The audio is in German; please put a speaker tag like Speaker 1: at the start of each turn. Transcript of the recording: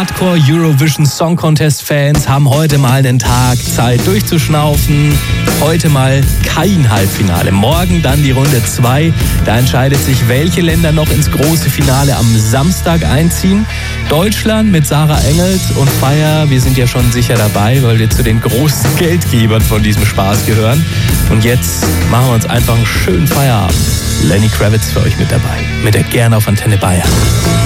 Speaker 1: Hardcore Eurovision Song Contest Fans haben heute mal einen Tag Zeit durchzuschnaufen. Heute mal kein Halbfinale. Morgen dann die Runde 2. Da entscheidet sich, welche Länder noch ins große Finale am Samstag einziehen. Deutschland mit Sarah Engels und Feier. Wir sind ja schon sicher dabei, weil wir zu den großen Geldgebern von diesem Spaß gehören. Und jetzt machen wir uns einfach einen schönen Feierabend. Lenny Kravitz für euch mit dabei. Mit der Gern auf Antenne Bayern.